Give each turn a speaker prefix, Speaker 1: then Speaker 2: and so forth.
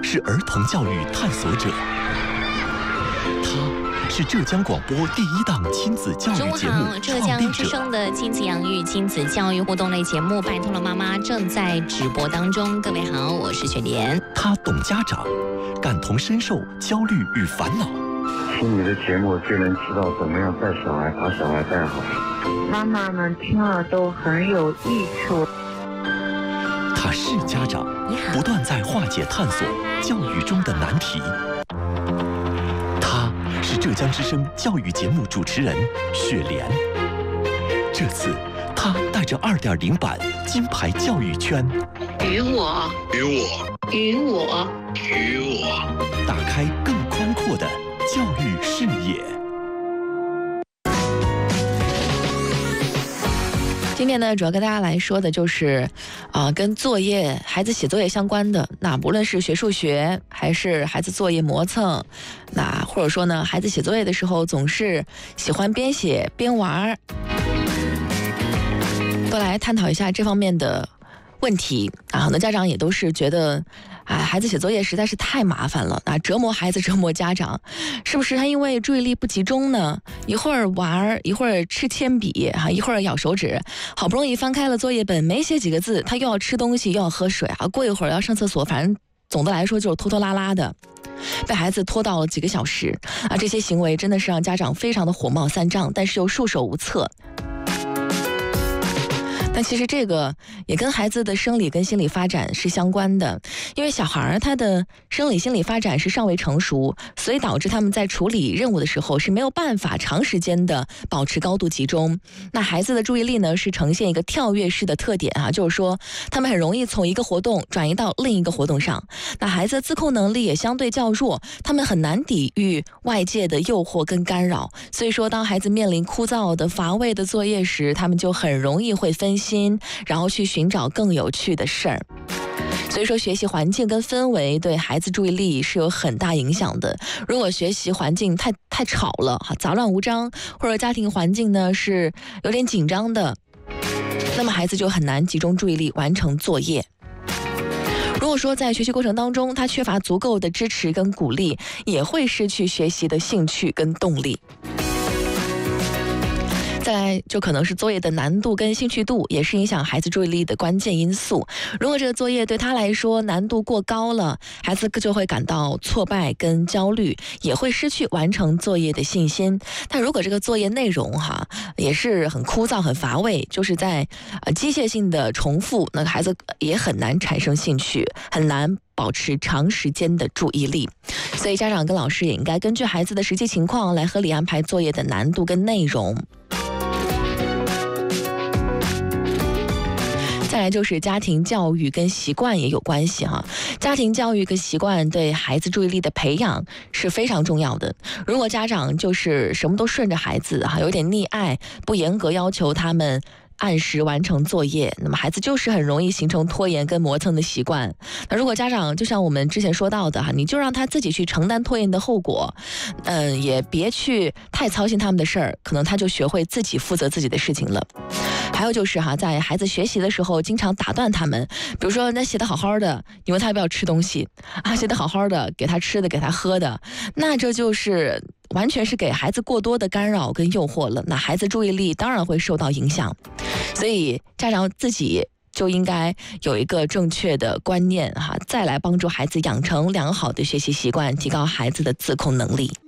Speaker 1: 是儿童教育探索者，他是浙江广播第1档亲子教育节目
Speaker 2: 浙江之声的亲子养育、亲子教育互动类节目《拜托了妈妈》正在直播当中。各位好，我是雪莲。
Speaker 1: 他懂家长，感同身受焦虑与烦恼。
Speaker 3: 听你的节目就能知道怎么样带小孩，把小孩带好。
Speaker 4: 妈妈们听了都很有益处。
Speaker 1: 他是家长，不断在化解探索教育中的难题。他是浙江之声教育节目主持人雪莲。这次他带着2.0版金牌教育圈，
Speaker 4: 与我
Speaker 1: 打开更宽阔的教育视野。
Speaker 5: 今天呢，主要跟大家来说的就是，跟作业、孩子写作业相关的。那不论是学数学，还是孩子作业磨蹭，那或者说呢，孩子写作业的时候总是喜欢边写边玩，都来探讨一下这方面的问题啊。很多家长也都是觉得，孩子写作业实在是太麻烦了啊，折磨孩子，折磨家长，是不是他因为注意力不集中呢？一会儿玩，一会儿吃铅笔，一会儿咬手指，好不容易翻开了作业本，没写几个字，他又要吃东西，又要喝水啊，过一会儿要上厕所，反正总的来说就是拖拖拉拉的，被孩子拖到了几个小时啊。这些行为真的是让家长非常的火冒三丈，但是又束手无策。但其实这个也跟孩子的生理跟心理发展是相关的，因为小孩他的生理心理发展是尚未成熟，所以导致他们在处理任务的时候是没有办法长时间的保持高度集中。那孩子的注意力呢是呈现一个跳跃式的特点啊，就是说他们很容易从一个活动转移到另一个活动上。那孩子自控能力也相对较弱，他们很难抵御外界的诱惑跟干扰，所以说当孩子面临枯燥的乏味的作业时，他们就很容易会分心，然后去寻找更有趣的事儿。所以说学习环境跟氛围对孩子注意力是有很大影响的。如果学习环境太吵了，杂乱无章，或者家庭环境呢是有点紧张的，那么孩子就很难集中注意力完成作业。如果说在学习过程当中他缺乏足够的支持跟鼓励，也会失去学习的兴趣跟动力。再来就可能是作业的难度跟兴趣度，也是影响孩子注意力的关键因素。如果这个作业对他来说难度过高了，孩子就会感到挫败跟焦虑，也会失去完成作业的信心。但如果这个作业内容也是很枯燥很乏味，就是在机械性的重复，那孩子也很难产生兴趣，很难保持长时间的注意力。所以家长跟老师也应该根据孩子的实际情况来合理安排作业的难度跟内容。再来就是家庭教育跟习惯也有关系家庭教育跟习惯对孩子注意力的培养是非常重要的。如果家长就是什么都顺着孩子有点溺爱，不严格要求他们按时完成作业，那么孩子就是很容易形成拖延跟磨蹭的习惯。那如果家长就像我们之前说到的你就让他自己去承担拖延的后果，也别去太操心他们的事儿，可能他就学会自己负责自己的事情了。还有就是在孩子学习的时候经常打断他们，比如说人家写得好好的，你问他要不要吃东西写得好好的，给他吃的给他喝的，那这就是完全是给孩子过多的干扰跟诱惑了，那孩子注意力当然会受到影响。所以家长自己就应该有一个正确的观念再来帮助孩子养成良好的学习习惯，提高孩子的自控能力。